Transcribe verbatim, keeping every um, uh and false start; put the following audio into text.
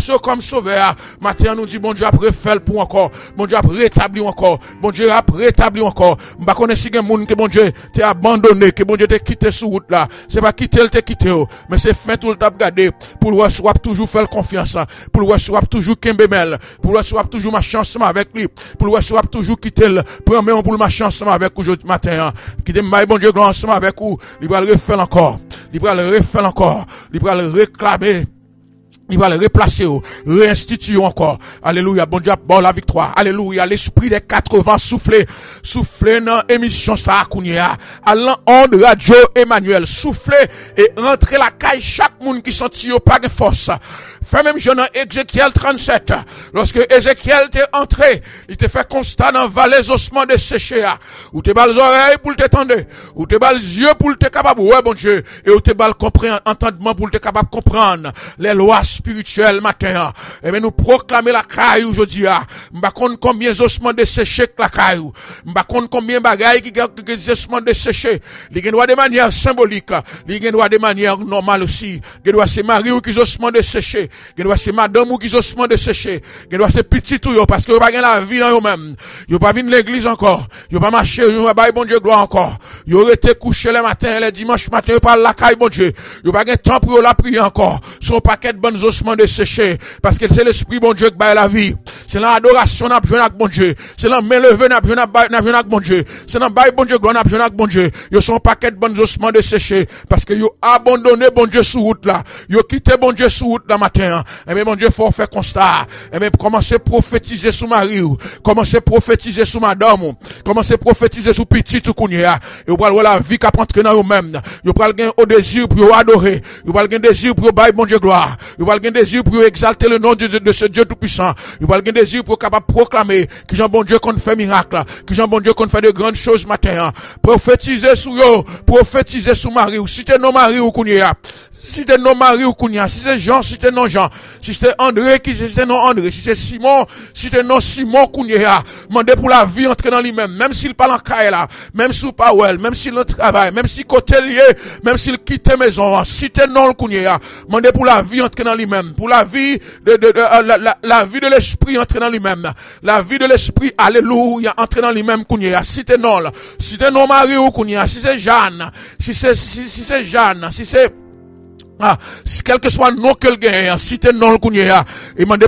Jésus comme sauveur. Matin, nous dit, bon Dieu, après faire pour encore. Bon Dieu, après rétablir encore. Bon Dieu, après rétablir encore. M'ba connaît si gen moun que bon Dieu t'es abandonné, que bon Dieu t'es quitté sur route là. C'est pas quitter, t'es quitté, mais c'est fin tout le temps garder. Pour le swap toujours faire confiance. Pour le swap toujours kembemel. Pour le swap toujours ma chance avec lui. Pour le swap toujours quitter le. Pour pour ma chance avec aujourd'hui matin. Quitter ma bon Dieu grand ensemble avec vous. Il va le refaire encore. Il va le refaire encore. Il va le réclamer. Il va le replacer, réinstituer encore. Alléluia. Bon Dieu, bon la victoire. Alléluia. L'esprit des quatre-vingts soufflé. Soufflé dans émission ça, Kounia. À l'onde radio Emmanuel. Soufflé et rentrer la caille chaque monde qui sentit au pas de force. Fait même jeune Ézéchiel trente-sept. Lorsque Ézéchiel était entré, il te fait constat dans vallée ossements de séché. Ou te bas les oreilles pour te tendre. Ou te bas les yeux pour te capable. Ouais, bon Dieu. Et ou te bas le comprendre, entendement pour te capable comprendre les lois spirituelles matin. Et bien nous proclamer la caille aujourd'hui. M'ba konn combien ossements de séché que la caille. M'ba konn combien bagaille qui qui ossements de séché. Il y a de manière symbolique. Il y a de manière normale aussi. Il y a c'est mari ou qui ossements de séché. Il doit c'est madame ou qui osement de sécher. Il doit c'est petit tout yo parce que yo pas gain la vie dans yo même. Yo pas vinn l'église encore. Yo pas marcher, yo pas bail bon Dieu gloire encore. Yo été couché le matin, le dimanche matin yo pas la caille bon Dieu. Yo pas gain temps pour la prier encore. Son paquet de bonnes ossements de sécher parce que c'est l'esprit bon Dieu qui bail la vie. C'est l'adoration n'a besoin avec bon Dieu. C'est la main levée n'a besoin avec bon Dieu. C'est dans bail bon Dieu gloire n'a besoin avec bon Dieu. Yo son paquet de bonnes ossements de sécher parce que yo abandonné bon Dieu sur route là. Yo quitté bon Dieu sur route là matin. Eh bien, mon Dieu, faut faire constat. Eh bien, commencez à prophétiser sur Marie, commencez à prophétiser sur madame, commencez à prophétiser sur petit tout kounya. Et vous parlez la vie qui a entré dans vous-même. Vous parlez au désir pour adorer. Vous parlez désir pour bailler bon Dieu gloire. Vous parlez désir pour exalter le nom de, de, de ce Dieu tout-puissant. Vous parlez désir pour capable proclamer que Jean bon Dieu qu'on fait miracle, que Jean bon Dieu qu'on fait de grandes choses matin. Prophétiser sur eux, prophétiser sur Marie, si t'es non Marie ou kounya. Si c'est non Marie ou Kounia, si c'est Jean, si c'est non Jean, si c'est André, si c'est non André, si c'est Simon, si c'est non Simon Kounia, mandez pour la vie entrer dans lui-même, même s'il parle en caille là, même s'il pas well, même s'il ne travaille, même s'il côté lié, même s'il quitte maison, si c'est non Kounia, mandez pour la vie entrer dans lui-même, pour la vie de, de, de, de la, la, la vie de l'esprit entrer dans lui-même, la vie de l'esprit, alléluia, entrer dans lui-même Kounia, si c'est non, si c'est non Marie ou Kounia, si c'est Jeanne, si c'est, si, si c'est Jeanne, si c'est, ah, quel que soit le nom que le gagne, si t'es non le kounya, et mandez